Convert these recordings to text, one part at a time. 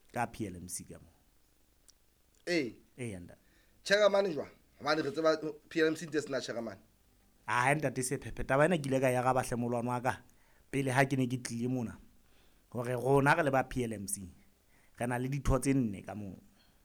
ka PLMC ka mo enda chairman jwa hobane re tseba PLMC ntse sena chairman enda te se phephe taba ena kile ka ya ga bahlemolwana wa ka pele ha ke ne ke tlile mona hore rona re le ba PLMC re na le ditho tse nne ka mo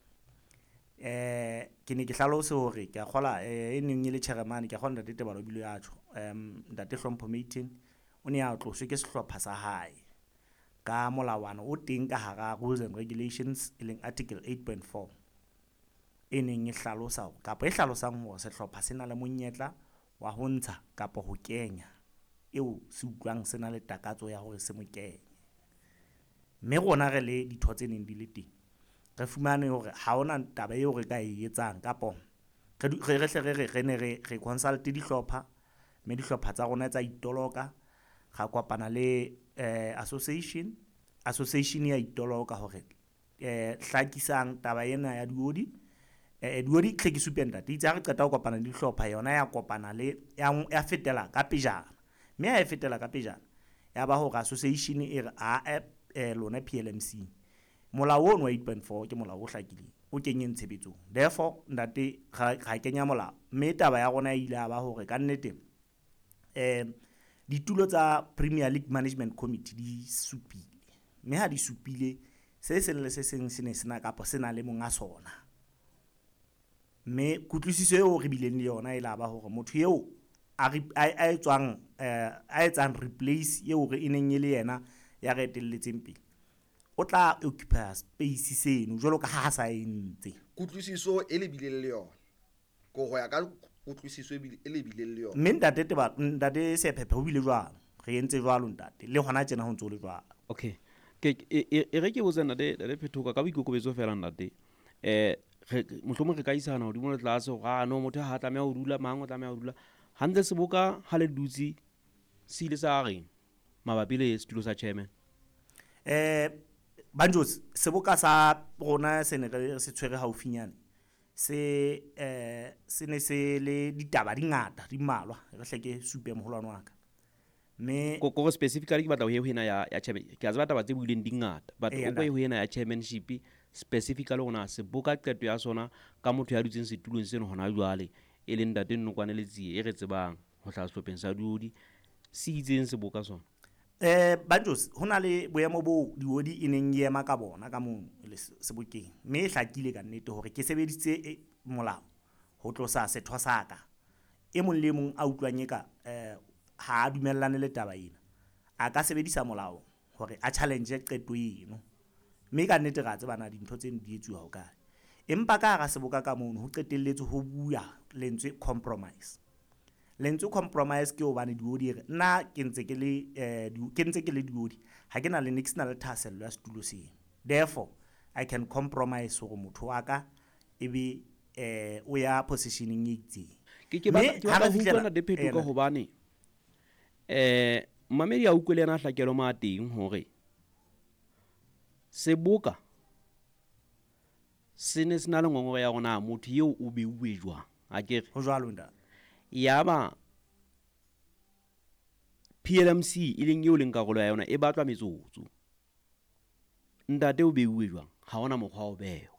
ke ne ke hlalose hore ke a kgola neng le chairman ke a kgona Ntate Balobilo ya tjho Ntate Hlompho Meeting o ne a tloswe ke sehlopha sa hae ka molawana o teng ka hara rules and regulations e leng article 8.4 e neng e hlalosa kapa e hlalosang hore sehlopha se na le monyetla wa ho ntsha kapa ho kenya eo se utlwang se na le takatso ya hore se mo kenye mme rona re le ditho tse neng di le teng re fumane hore ha ona taba eo re ka e etsang kapo re consult dihlopha mme dihlopha tsa rona tsa itoloka ga kopana le association ya itoloka hore hlakisang taba ena ya diodi tlhekisupeng Ntate itse ha re qeta ho kopana le dihlopha yona ya kopana le ya fetela ka pejana mme ya fetela ka pejana ya ba hore association e re lona PLMC molao ono wa 8.4 ke molao o hlakileng o kenyeng tshebetsong therefore Ntate ga kenya molao mme taba ya rona ile ya ba hore ka nnete ditulo tsa Premier League Management Committee di supile mme ha di supile se le se seng sene sena kapa sena le monga sona mme kutlwisiso eo re bileng le yona e la ba hore motho eo a etsang replace eo re ineng le yena ya re etelletseng pele o tla occupy space seno jwalo ka ha sa entse kutlwisiso e le bileng le yona go ya ka kutlwisiso e le bileng le yona mme Ntate se phephe ho bile jwalo re entse jwalo Ntate le hona tjena ho ntse le jwalo okay e re ke botsa Ntate Phethoka ka boikokobetso fela Ntate mohlomong re ka isana hodimo le tlase go no motho ha tlameha ho dula mang o tlameha ho dula hantle Seboka ha le dutsi se ile sa reng mabapi le setulo sa chairman Banjos Seboka sa rona se ne re se tshwere haufinyane se ne se le ditaba di ngata di mmalwa re hleke supe moholwana wa ka mme go specifically ke batla ho hena ya chairman ke a tseba taba tse buileng di ngata but o go hena ya chairmanship specifically ona Seboka qeto ya sona ka motho ya dutseng setulong seno hona jwale e leng Ntate Nnokwane le Tsiye e re tsebang ho tla sehlopeng sa diodi se itseng Seboka sona Banjos hona le boemo bo diodi ineng yema ka bona ka mo le Sebokeng mme hlakile ka nnete hore ke sebeditse molao ho tlosa setho saka e mong le mong a utlwanye ka ha dumellane le taba ena a ka sebedisa molao hore a challenge qeto eno mme ka nnete ra tsebana dintho tse di etsuwa ho kae empa ka ga Seboka ka mono ho qetelletse ho bua lentswe compromise ke hobane diodi re nna ke ntse ke le diodi ha ke na le national thasello ya setulo seno therefore I can compromise hore motho wa ka ebe o ya positioning e itseng ke batla ho utlwana de Phethoka hobane mamedi a utlwele yana hlakelo ma teng hore Seboka sene sena le ngongoro ya rona motho eo o beuwe jwang akere ho jwalo nda yaba PLMC e leng eo leng karolo ya yona e batlwa metsotso Ntate o beuwe jwang ha ona mokgwa o bewa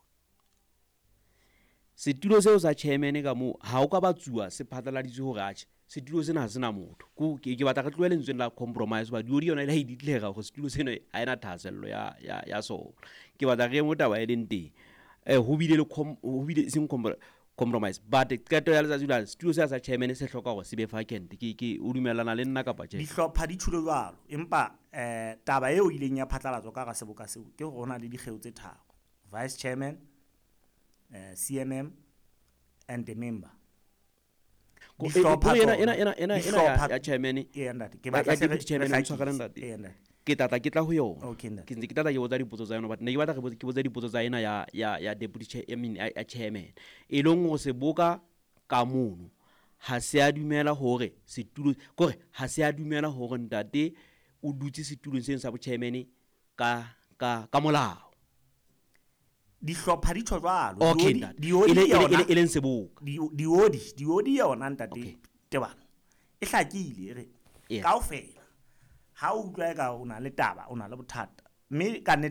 setulo seo sa chairman ka mo ha o ka batsuwa se phatlaladitswe hore atjhe setulo sena ha sena motho ke batla re tlohele lentswe la compromise ba diodi yona ile ha iditlega go setulo seno ha ena thasello ya sona ke batla re mo taba e leng teng ho bile sing compromise but qeto ya letsatsi la setulo se sa chairman se hloka hore se be vacant ke o dumellana le nna kapa tjhe dihlopha di thulo jwalo empa taba eo ileng ya phatlalatswa ka ga Seboka seo ke hona le dikgeo tse tharo vice chairman CMM and the member ena ya chairman ke batla chairman ke tla ho yona ke ntse ke tla ke botsa dipotso tsa yona but ne ke batla ke botsa dipotso tsa ena ya deputy chairman chairman e leng go Seboka ka mono ha se a dumela hore setulo kore ha se a dumela hore Ntate o dutse setulong seno sa bo chairman ka molao dihlopha di tjho jwalo diodi e leng Seboka diodi yona Ntate Tebano e hlakile re kaofela ha o utlwa ka ona le taba ona le bothata mme ka